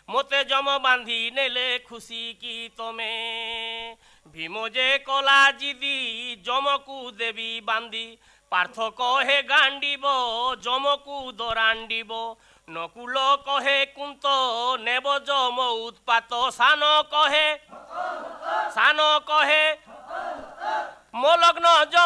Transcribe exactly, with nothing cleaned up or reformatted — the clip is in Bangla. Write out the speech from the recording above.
মতে জম বান্ধি নেলে খুশি কি তমে ভীম যে কলা জিদি জমকু দেবী বান্ধি পার্থ কহে গান্ডিব জমকু দরান্ডিব নকুল কহে কুন্ত নেব জম উৎপাত সান কহে সান কহে মোলগ্ন জম